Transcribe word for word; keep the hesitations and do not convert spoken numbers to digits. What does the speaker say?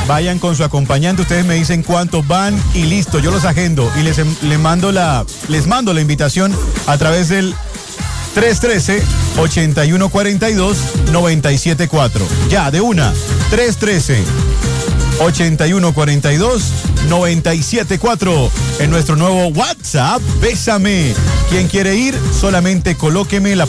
Vayan con su acompañante, ustedes me dicen cuántos van y listo, yo los agendo y les, les, mando, la, les mando la invitación a través del tres uno tres, ocho uno cuatro dos, nueve siete cuatro. Ya, de una, tres uno tres, ocho uno cuatro dos, nueve siete cuatro en nuestro nuevo WhatsApp, Bésame. Quien quiere ir, solamente colóqueme la